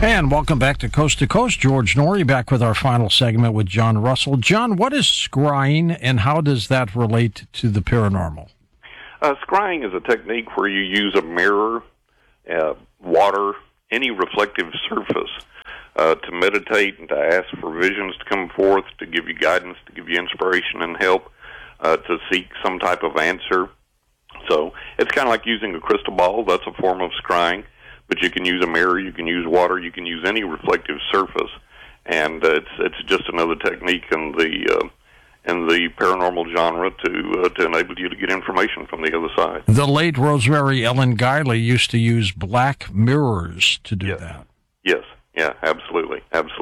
And welcome back to Coast. George Norrie back with our final segment with John Russell. John, what is scrying and how does that relate to the paranormal? Scrying is a technique where you use a mirror, water, any reflective surface to meditate and to ask for visions to come forth, to give you guidance, to give you inspiration and help, to seek some type of answer. So it's kind of like using a crystal ball. That's a form of scrying. But you can use a mirror, you can use water, you can use any reflective surface, and it's just another technique in the paranormal genre to enable you to get information from the other side. The late Rosemary Ellen Guiley used to use black mirrors to do that. Yes, yeah, absolutely.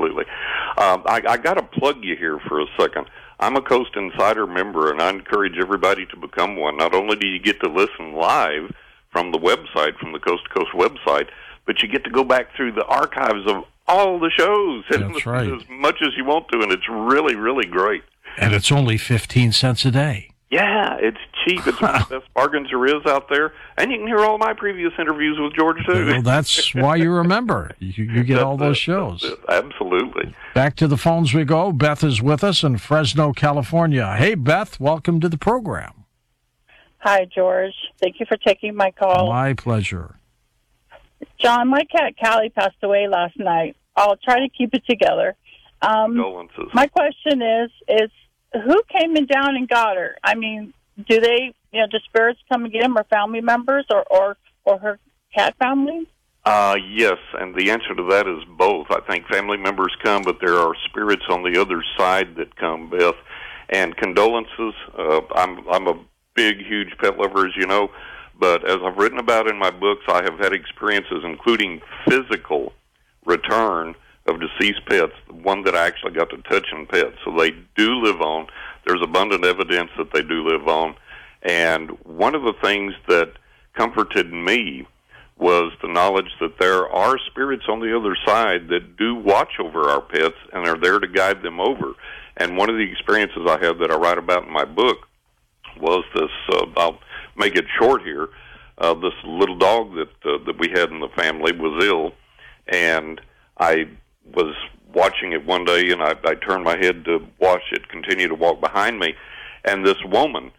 I got to plug you here for a second. I'm a Coast Insider member, and I encourage everybody to become one. Not only do you get to listen live from the website, from the Coast to Coast website, but you get to go back through the archives of all the shows That's right. as much as you want to, and it's really, really great. And it's only 15 cents a day. Yeah, it's cheap. It's one of the best bargains there is out there. And you can hear all my previous interviews with George, too. Well, that's why you remember. You get all those shows. Absolutely. Back to the phones we go. Beth is with us in Fresno, California. Hey, Beth, welcome to the program. Hi, George. Thank you for taking my call. My pleasure. John, my cat Callie passed away last night. I'll try to keep it together. Condolences. My question is who came in down and got her? I mean, do they, do spirits come and get them, or family members, or her cat family? Yes, and the answer to that is both. I think family members come, but there are spirits on the other side that come, Beth. And condolences. I'm a big, huge pet lover, as you know, but as I've written about in my books, I have had experiences including physical return of deceased pets, one that I actually got to touch in pets. So they do live on. There's abundant evidence that they do live on. And one of the things that comforted me was the knowledge that there are spirits on the other side that do watch over our pets and are there to guide them over. And one of the experiences I had that I write about in my book was this, I'll make it short here, this little dog that we had in the family was ill, and I was watching it one day, and I turned my head to watch it continue to walk behind me, and this woman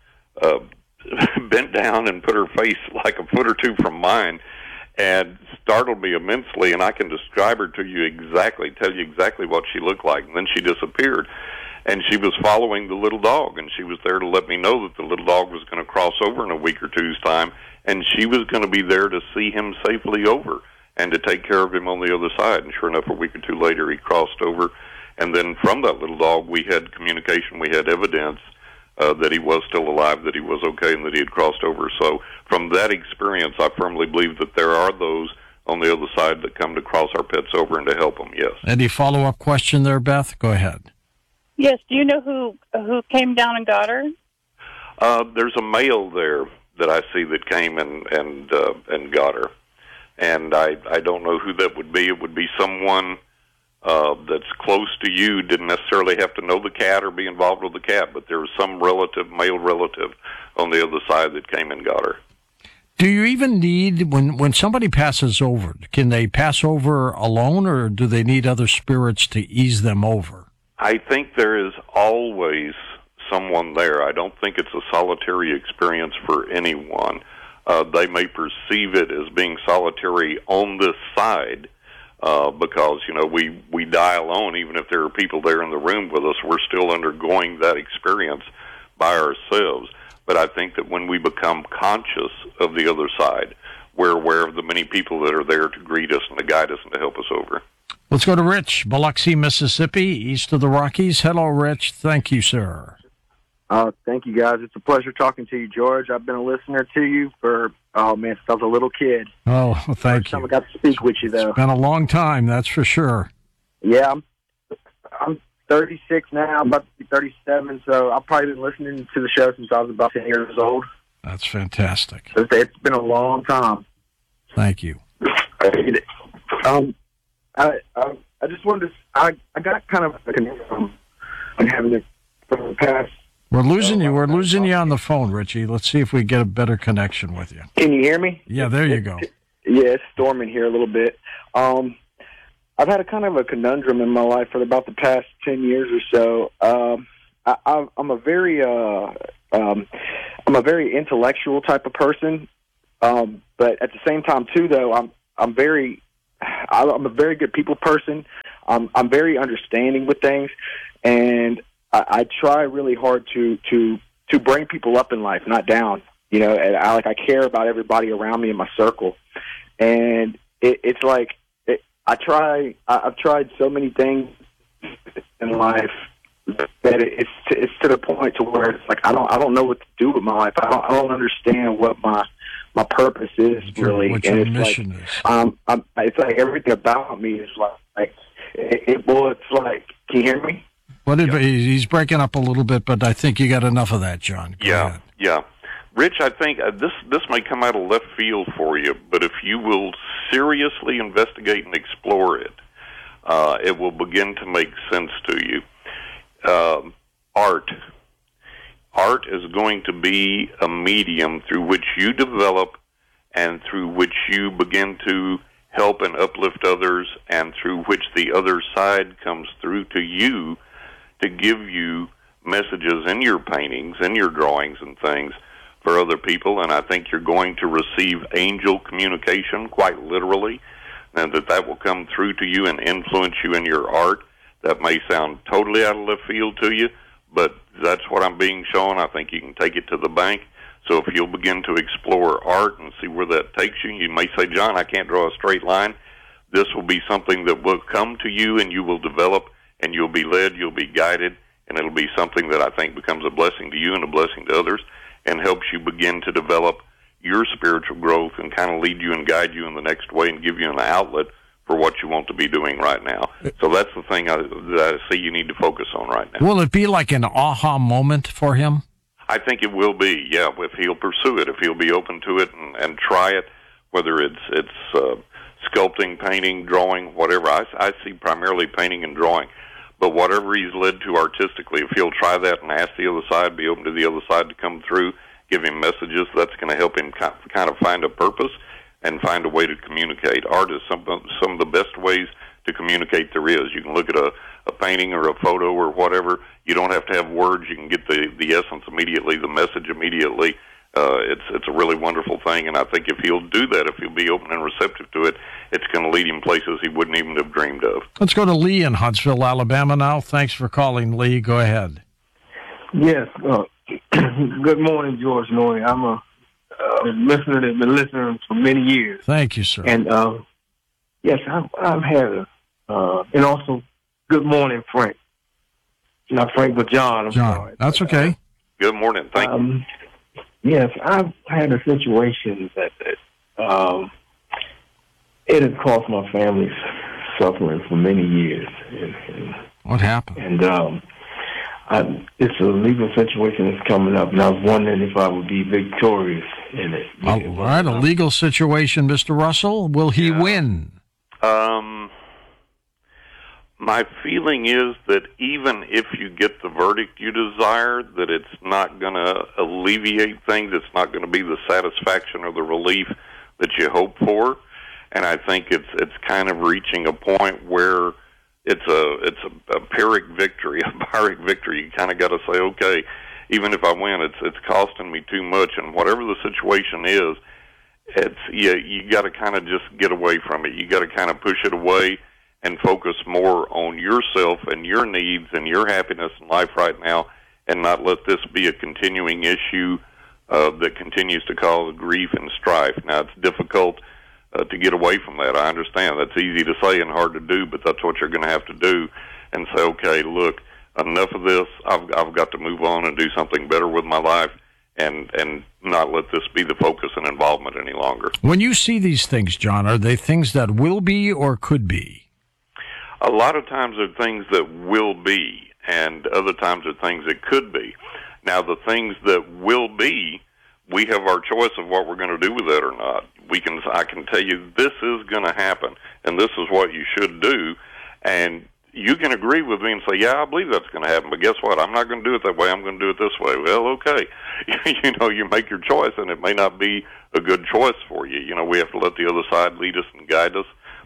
bent down and put her face like a foot or two from mine and startled me immensely, and I can describe her to you exactly, tell you exactly what she looked like, and then she disappeared. And she was following the little dog, and she was there to let me know that the little dog was going to cross over in a week or two's time, and she was going to be there to see him safely over and to take care of him on the other side. And sure enough, a week or two later, he crossed over. And then from that little dog, we had communication, we had evidence that he was still alive, that he was okay, and that he had crossed over. So from that experience, I firmly believe that there are those on the other side that come to cross our pets over and to help them, yes. Any follow-up question there, Beth? Go ahead. Yes. Do you know who came down and got her? There's a male there that I see that came and got her, and I don't know who that would be. It would be someone that's close to you. Didn't necessarily have to know the cat or be involved with the cat, but there was some relative, male relative, on the other side that came and got her. Do you even need, when somebody passes over, can they pass over alone, or do they need other spirits to ease them over? I think there is always someone there. I don't think it's a solitary experience for anyone. They may perceive it as being solitary on this side because, we die alone. Even if there are people there in the room with us, we're still undergoing that experience by ourselves. But I think that when we become conscious of the other side, we're aware of the many people that are there to greet us and to guide us and to help us over. Let's go to Rich, Biloxi, Mississippi, east of the Rockies. Hello, Rich. Thank you, sir. Thank you, guys. It's a pleasure talking to you, George. I've been a listener to you since I was a little kid. Oh, well, thank you. First time I got to speak with you, though. It's been a long time, that's for sure. Yeah, I'm 36 now. I'm about to be 37, so I've probably been listening to the show since I was about 10 years old. That's fantastic. It's been a long time. Thank you. I just wanted to. I got kind of a connection on having it from the past. We're losing you. We're losing you on the phone, Richie. Let's see if we get a better connection with you. Can you hear me? Yeah, there you go. Yeah, it's storming here a little bit. I I've had a kind of a conundrum in my life for about the past 10 years or so. I'm a very intellectual type of person, but at the same time too, though, I'm a very good people person. I'm very understanding with things, and I try really hard to bring people up in life, not down. And I care about everybody around me in my circle, and it's like I've tried so many things in life that it's to the point to where it's like I don't know what to do with my life. I don't understand what my purpose is really. What your mission is. It's like everything about me is like it's like. Can you hear me? He's breaking up a little bit, but I think you got enough of that, John. Go ahead. Yeah. Rich, I think this may come out of left field for you, but if you will seriously investigate and explore it, it will begin to make sense to you. Art is going to be a medium through which you develop and through which you begin to help and uplift others, and through which the other side comes through to you to give you messages in your paintings, in your drawings and things for other people. And I think you're going to receive angel communication, quite literally, and that will come through to you and influence you in your art. That may sound totally out of left field to you, but that's what I'm being shown. I think you can take it to the bank. So if you'll begin to explore art and see where that takes you, you may say, John, I can't draw a straight line. This will be something that will come to you, and you will develop, and you'll be led, you'll be guided, and it'll be something that I think becomes a blessing to you and a blessing to others, and helps you begin to develop your spiritual growth and kind of lead you and guide you in the next way and give you an outlet for what you want to be doing right now. So that's the thing that I see you need to focus on right now. Will it be like an aha moment for him? I think it will be, yeah, if he'll pursue it, if he'll be open to it and try it, whether it's sculpting, painting, drawing, whatever. I see primarily painting and drawing. But whatever he's led to artistically, if he'll try that and ask the other side, be open to the other side to come through, give him messages, that's going to help him kind of find a purpose and find a way to communicate. Art is some of the best ways to communicate there is. You can look at a painting or a photo or whatever. You don't have to have words. You can get the essence immediately, the message immediately. It's a really wonderful thing, and I think if he'll do that, if he'll be open and receptive to it, it's going to lead him places he wouldn't even have dreamed of. Let's go to Lee in Huntsville, Alabama now. Thanks for calling, Lee. Go ahead. Yes. Good morning, George Norrie. I'm a listener that's been listening for many years. Thank you, sir. And, yes, I've had and also, good morning, Frank. Not Frank, but John. I'm sorry. That's okay. Good morning. Thank you. Yes, I've had a situation that it has caused my family suffering for many years. And what happened? And it's a legal situation that's coming up, and I was wondering if I would be victorious in it. All right, a legal situation, Mr. Russell. Will he win? My feeling is that even if you get the verdict you desire, that it's not going to alleviate things. It's not going to be the satisfaction or the relief that you hope for. And I think it's kind of reaching a point where it's a Pyrrhic victory, a Pyrrhic victory. You kind of got to say, okay, even if I win, it's costing me too much. And whatever the situation is, you got to kind of just get away from it. You got to kind of push it away and focus more on yourself and your needs and your happiness in life right now, and not let this be a continuing issue that continues to cause grief and strife. Now, it's difficult to get away from that. I understand. That's easy to say and hard to do, but that's what you're going to have to do, and say, okay, look, enough of this. I've got to move on and do something better with my life, and not let this be the focus and involvement any longer. When you see these things, John, are they things that will be or could be? A lot of times they're things that will be, and other times they're things that could be. Now, the things that will be, we have our choice of what we're going to do with that or not. I can tell you this is going to happen, and this is what you should do, and you can agree with me and say, yeah, I believe that's going to happen, but guess what? I'm not going to do it that way. I'm going to do it this way. Well, okay. You make your choice, and it may not be a good choice for you. We have to let the other side lead us and guide us.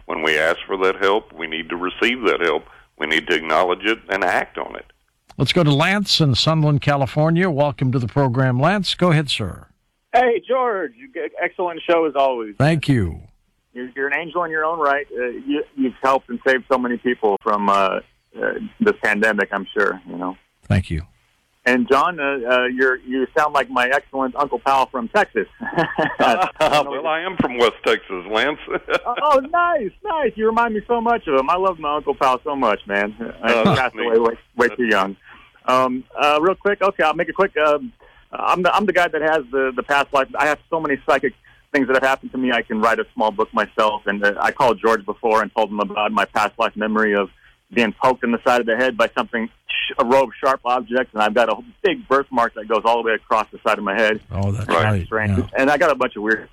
when we ask for that help, we need to receive that help. We need to acknowledge it and act on it. Let's go to Lance in Sunland, California. Welcome to the program, Lance. Go ahead, sir. Hey, George. Excellent show as always. Thank you. You're an angel in your own right. You've helped and saved so many people from this pandemic, I'm sure. Thank you. And John, you sound like my excellent Uncle Pal from Texas. Well, I am from West Texas, Lance. Oh, nice. You remind me so much of him. I love my Uncle Pal so much, man. I passed away way too young. Real quick, okay, I'll make it quick. I'm the guy that has the past life. I have so many psychic things that have happened to me. I can write a small book myself, and I called George before and told him about my past life memory of being poked in the side of the head by something, a row of sharp objects, and I've got a big birthmark that goes all the way across the side of my head. Oh, that's right. Strange. Yeah. And I got a bunch of weird.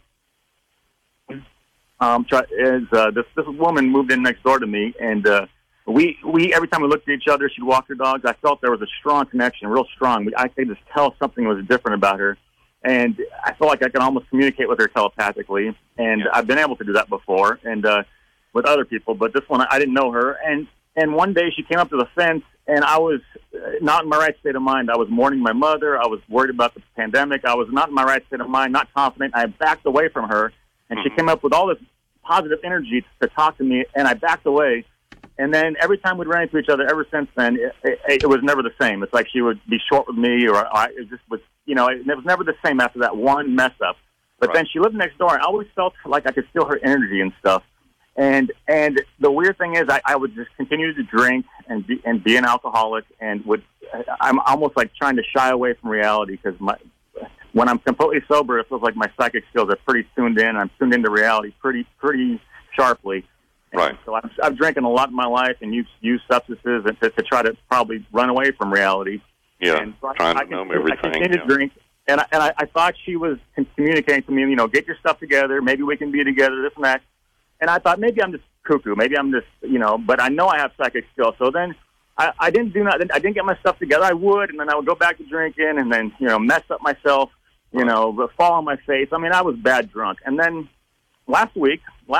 This woman moved in next door to me, and we every time we looked at each other, she'd walk her dogs. I felt there was a strong connection, real strong. I could just tell something was different about her, and I felt like I could almost communicate with her telepathically. And I've been able to do that before, and with other people, but this one I didn't know her. And one day she came up to the fence, and I was not in my right state of mind. I was mourning my mother. I was worried about the pandemic. I was not in my right state of mind, not confident. I backed away from her, and she came up with all this positive energy to talk to me, and I backed away. And then every time we'd run into each other ever since then, it was never the same. It's like she would be short with me, or it just was, it was never the same after that one mess up. But then she lived next door, and I always felt like I could feel her energy and stuff. And the weird thing is, I would just continue to drink and be an alcoholic, and I'm almost like trying to shy away from reality, because when I'm completely sober, it feels like my psychic skills are pretty tuned in. I'm tuned into reality pretty sharply. Right. So I've drinking a lot in my life and used substances to try to probably run away from reality. Yeah, and so trying to numb everything. I continued to drink, and I thought she was communicating to me, get your stuff together. Maybe we can be together, this and that. And I thought maybe I'm just cuckoo. Maybe I'm just, but I know I have psychic skills. So then I didn't do nothing. I didn't get my stuff together. I would, and then I would go back to drinking, and then, mess up myself, fall on my face. I mean, I was bad drunk. And then last week,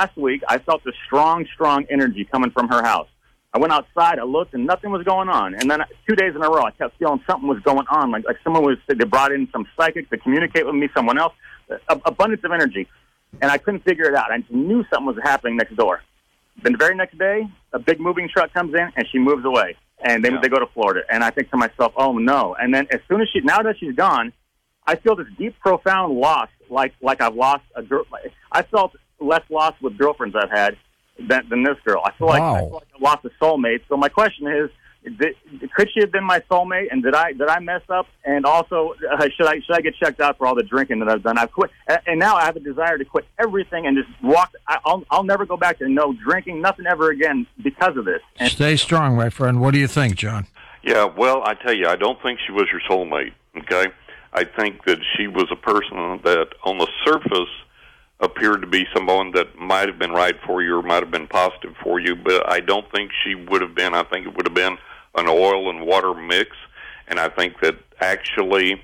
I felt this strong energy coming from her house. I went outside, I looked, and nothing was going on. And then 2 days in a row, I kept feeling something was going on. Like someone they brought in some psychic to communicate with me, someone else, abundance of energy. And I couldn't figure it out. I just knew something was happening next door. Then the very next day, a big moving truck comes in, and she moves away. And they go to Florida. And I think to myself, oh, no. And then as soon as now that she's gone, I feel this deep, profound loss, like I've lost a girl. I felt less lost with girlfriends I've had than this girl. I feel like I lost a soulmate. So my question is, could she have been my soulmate? And did I mess up? And also, should I get checked out for all the drinking that I've done? I've quit, and now I have a desire to quit everything and just walk. I'll never go back to no drinking, nothing ever again because of this. And stay strong, my friend. What do you think, John? Yeah, well, I tell you, I don't think she was your soulmate. Okay, I think that she was a person that, on the surface, appeared to be someone that might have been right for you or might have been positive for you, but I don't think she would have been. I think it would have been an oil and water mix, and I think that actually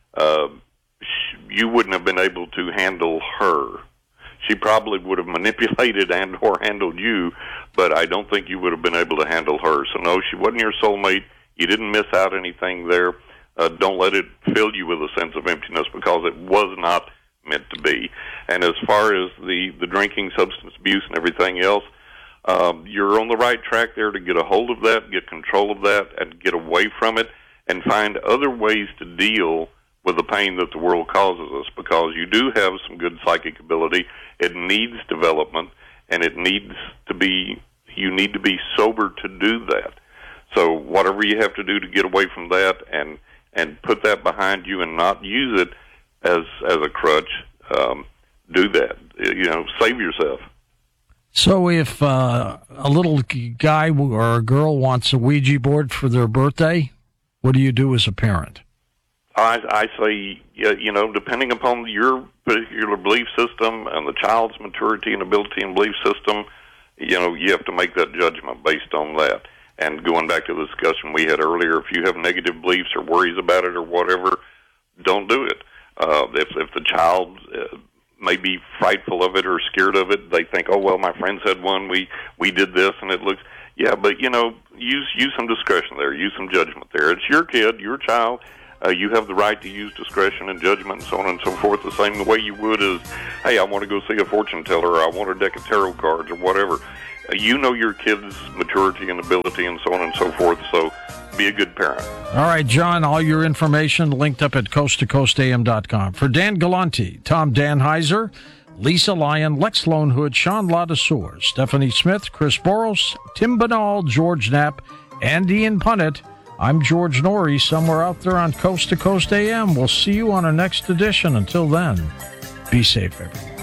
you wouldn't have been able to handle her. She probably would have manipulated and or handled you, but I don't think you would have been able to handle her. So no, she wasn't your soulmate. You didn't miss out anything there. Don't let it fill you with a sense of emptiness, because it was not meant to be. And as far as the drinking, substance abuse, and everything else, you're on the right track there to get a hold of that, get control of that, and get away from it, and find other ways to deal with the pain that the world causes us, because you do have some good psychic ability. It needs development, and you need to be sober to do that. So whatever you have to do to get away from that and put that behind you and not use it as a crutch, do that. Save yourself. So if a little guy or a girl wants a Ouija board for their birthday, what do you do as a parent? I say, depending upon your particular belief system and the child's maturity and ability and belief system, you have to make that judgment based on that. And going back to the discussion we had earlier, if you have negative beliefs or worries about it or whatever, don't do it. If the child may be frightful of it or scared of it. They think, oh, well, my friends had one. We did this, and it looks, yeah, but, use some discretion there. Use some judgment there. It's your kid, your child. You have the right to use discretion and judgment and so on and so forth, the same way you would as, hey, I want to go see a fortune teller, or I want a deck of tarot cards, or whatever. You know your kid's maturity and ability and so on and so forth, so be a good parent. All right, John, all your information linked up at coasttocoastam.com. For Dan Galante, Tom Danheiser, Lisa Lyon, Lex Lonehood, Sean Ladouceur, Stephanie Smith, Chris Boros, Tim Banal, George Knapp, and Ian Punnett, I'm George Norrie, somewhere out there on Coast to Coast AM. We'll see you on our next edition. Until then, be safe, everyone.